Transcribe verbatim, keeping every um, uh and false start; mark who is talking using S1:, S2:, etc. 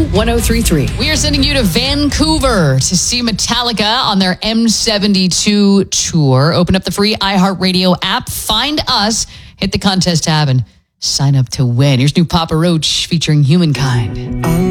S1: one oh three point three.
S2: We are sending you to Vancouver to see Metallica on their M seventy-two tour. Open up the free iHeartRadio app, find us, hit the contest tab, and sign up to win. Here's new Papa Roach featuring Humankind.